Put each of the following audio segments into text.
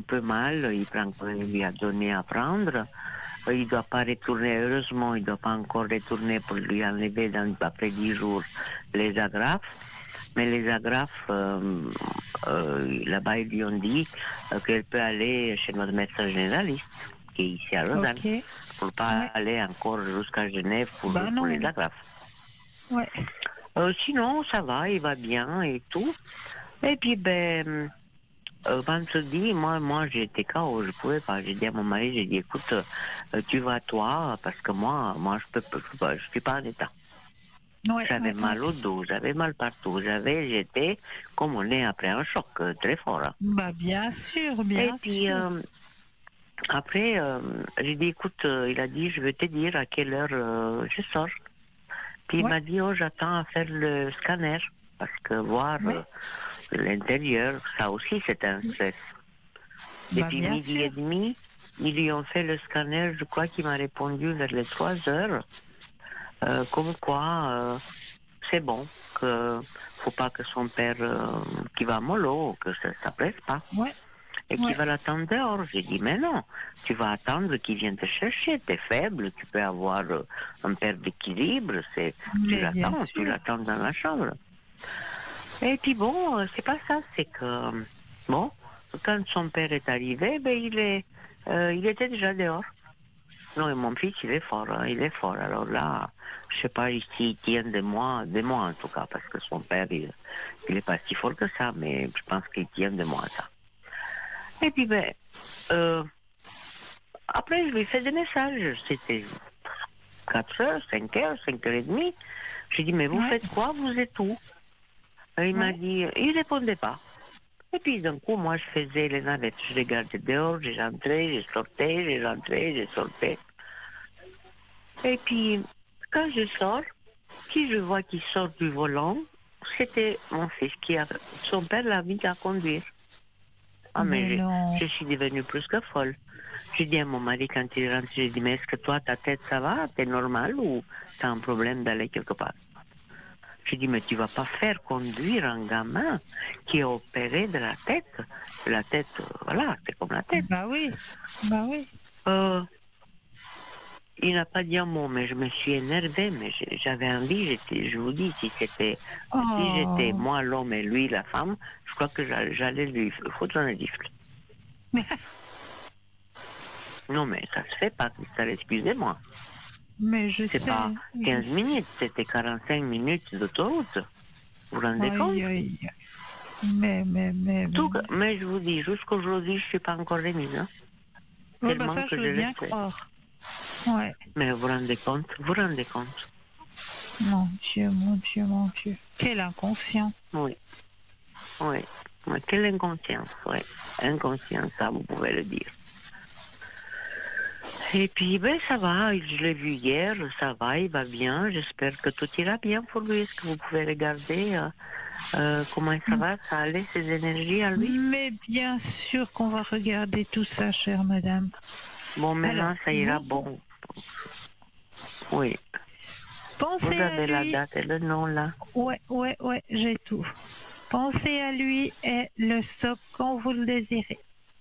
peu mal, il prend quand même, il lui a donné à prendre. Il ne doit pas retourner, heureusement, il ne doit pas encore retourner pour lui enlever après 10 jours les agrafes. Mais les agrafes, là-bas, ils lui ont dit qu'elle peut aller chez notre médecin généraliste, qui est ici à Lausanne, Ok. pour ne pas Ouais. aller encore jusqu'à Genève pour Bah les non. agrafes. Ouais. Sinon, ça va, il va bien et tout. Et puis, vendredi, moi j'étais KO, je pouvais pas. J'ai dit à mon mari, j'ai dit, écoute, tu vas toi, parce que moi, je suis pas en état. Ouais, J'avais ouais, ouais. mal au dos, j'avais mal partout. J'étais comme on est après un choc très fort, hein. Bah bien sûr, Et bien puis, sûr. après, j'ai dit, écoute, il a dit, je vais te dire à quelle heure je sors. Puis il Ouais, m'a dit, oh, j'attends à faire le scanner, parce que voir ouais. l'intérieur, ça aussi c'est un stress. Et Bah puis bien midi et sûr. demi, ils lui ont fait le scanner, je crois qu'il m'a répondu vers les 3 heures, comme quoi c'est bon, que faut pas que son père, qui va mollo, que ça presse pas, Ouais, et qu'il ouais. va l'attendre dehors. J'ai dit, mais non, tu vas attendre qu'il vienne te chercher, t'es faible, tu peux avoir un perte d'équilibre, Mais bien tu sûr. l'attends dans la chambre. Et puis bon, c'est pas ça, c'est que, bon, quand son père est arrivé, il était déjà dehors. Non, et mon fils, il est fort, hein, il est fort. Alors là, je sais pas s'il tient de moi en tout cas, parce que son père, il est pas si fort que ça, mais je pense qu'il tient de moi ça. Et puis, euh, après, je lui ai fait des messages. C'était 4 heures, 5 heures, 5 heures et demie. J'ai dit, mais vous Ouais, faites quoi? Vous êtes où? Et il m'a ouais. dit, il répondait pas. Et puis d'un coup, moi, je faisais les navettes. Je regardais dehors, je rentrais, je sortais, je rentrais, je sortais. Et puis, quand je sors, qui je vois qui sort du volant, c'était mon fils son père l'a mis à conduire. Ah, mais Mais non. je suis devenue plus que folle. J'ai dit à mon mari quand il rentre, j'ai dit, mais est-ce que toi, ta tête, ça va? T'es normal ou t'as un problème d'aller quelque part? J'ai dit, mais tu vas pas faire conduire un gamin qui est opéré de la tête. La tête, voilà, c'est comme la tête. Bah oui. Bah oui. Euh, il n'a pas dit un mot, mais je me suis énervée, mais j'avais envie, je vous dis, si j'étais Oh. moi l'homme et lui la femme, je crois que j'allais lui foutre un gifle. Non, mais ça se fait pas, Christelle, excusez-moi. Mais je C'est pas sais. Je 15 sais. minutes, c'était 45 minutes d'autoroute. Vous vous rendez compte? Aïe, aïe. Mais. Mais je vous dis, jusqu'aujourd'hui, je suis pas encore remise, hein, Ouais, bah tellement ça, que je je veux le bien stresse. croire. Ouais. Mais vous vous rendez compte? Vous vous rendez compte? Mon Dieu, mon Dieu, mon Dieu. Quel inconscient. Oui, oui. Mais quelle inconscience, oui. Inconscience, ça, vous pouvez le dire. Et puis, ça va, je l'ai vu hier, ça va, il va bien. J'espère que tout ira bien pour lui. Est-ce que vous pouvez regarder comment ça va, ça allait, ses énergies à lui? Mais bien sûr qu'on va regarder tout ça, chère madame. Bon, Alors, maintenant, ça ira vous bon. Oui. Vous pensez à avez la lui. date et le nom, là? Ouais, ouais, ouais, j'ai tout. Pensez à lui et le stock quand vous le désirez.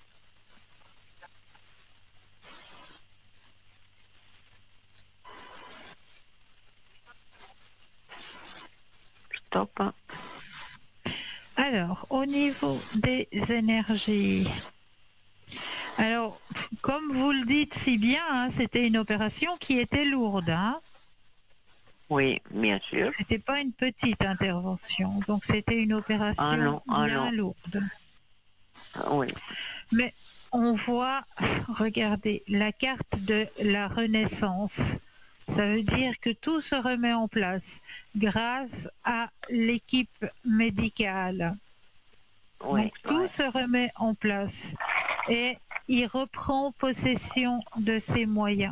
Stop, hein. Alors, au niveau des énergies. Alors, comme vous le dites si bien, hein, c'était une opération qui était lourde, hein. Oui, bien sûr. C'était pas une petite intervention, donc c'était une Ah opération non, ah bien non. lourde. Oui, Mais on voit, regardez, la carte de la Renaissance. Ça veut dire que tout se remet en place grâce à l'équipe médicale. oui, Donc tout oui. se remet en place et il reprend possession de ses moyens.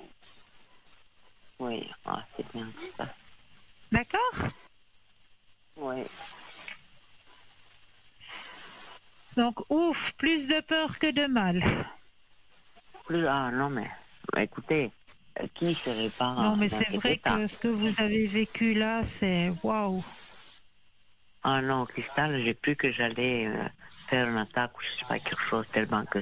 Oui, ah, c'est bien ça. D'accord? Oui. Donc ouf, plus de peur que de mal. Ah non, mais écoutez, qui serait Non pas mais dans c'est cet vrai état? que ce que vous avez vécu là, c'est waouh. Ah non, Cristal, j'ai cru que j'allais faire une attaque ou je sais pas quelque chose tellement que